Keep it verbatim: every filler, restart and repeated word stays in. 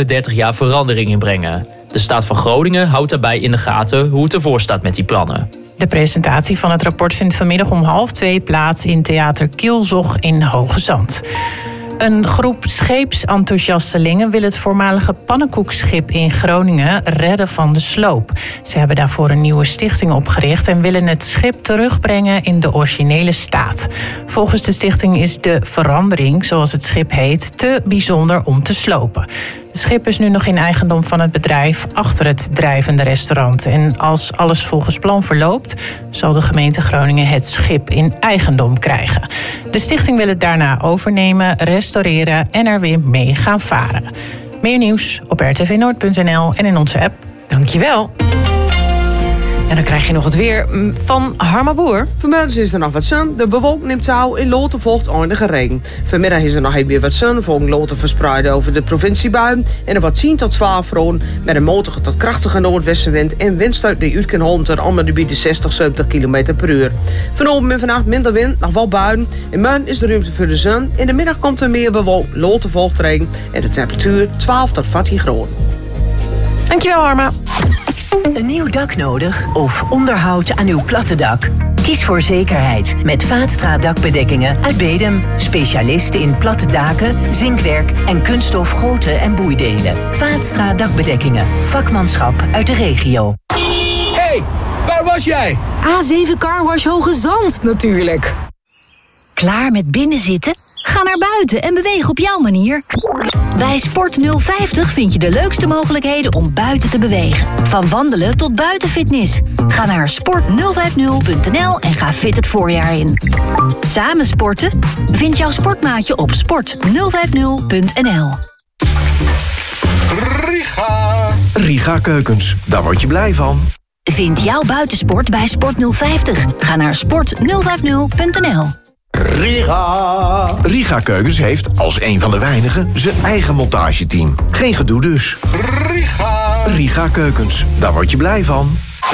komende dertig jaar verandering in brengen. De staat van Groningen houdt daarbij in de gaten hoe het ervoor staat met die plannen. De presentatie van het rapport vindt vanmiddag om half twee plaats in Theater Kielzog in Hoge Zand. Een groep scheepsenthousiastelingen wil het voormalige pannenkoekschip in Groningen redden van de sloop. Ze hebben daarvoor een nieuwe stichting opgericht en willen het schip terugbrengen in de originele staat. Volgens de stichting is de verandering, zoals het schip heet, te bijzonder om te slopen. Het schip is nu nog in eigendom van het bedrijf achter het drijvende restaurant. En als alles volgens plan verloopt, zal de gemeente Groningen het schip in eigendom krijgen. De stichting wil het daarna overnemen, restaureren en er weer mee gaan varen. Meer nieuws op r t v noord punt n l en in onze app. Dankjewel. En dan krijg je nog het weer van Harma Boer. Vanmiddag is er nog wat zon. De bewolking neemt touw. In Loten volgt eindige regen. Vanmiddag is er nog even weer wat zon. Volgens Loten verspreid over de provinciebuien. En er wordt tien tot twaalf graden. Met een matige tot krachtige noordwestenwind. En windstuit die uit kan hollen tot om de gebieden zestig, zeventig kilometer per uur. Vanavond en vannacht minder wind, nog wel buien. In morgen is de ruimte voor de zon. In de middag komt er meer bewolking. Loten volgt regen. En de temperatuur twaalf tot veertien graden. Dankjewel, Harma. Een nieuw dak nodig of onderhoud aan uw platte dak? Kies voor zekerheid met Vaatstra dakbedekkingen uit Bedum. Specialisten in platte daken, zinkwerk en kunststof goten en boeidelen. Vaatstra dakbedekkingen. Vakmanschap uit de regio. Hey, waar was jij? A zeven Carwash Hoge Zand natuurlijk. Klaar met binnenzitten? Ga naar buiten en beweeg op jouw manier. Bij Sport nul vijftig vind je de leukste mogelijkheden om buiten te bewegen. Van wandelen tot buitenfitness. Ga naar sport nul vijftig punt n l en ga fit het voorjaar in. Samen sporten? Vind jouw sportmaatje op sport nul vijftig punt n l. Riga. Riga Keukens, daar word je blij van. Vind jouw buitensport bij Sport nul vijftig. Ga naar sport nul vijftig punt n l. Riga. Riga Keukens heeft, als een van de weinigen, zijn eigen montageteam. Geen gedoe dus. Riga. Riga Keukens, daar word je blij van.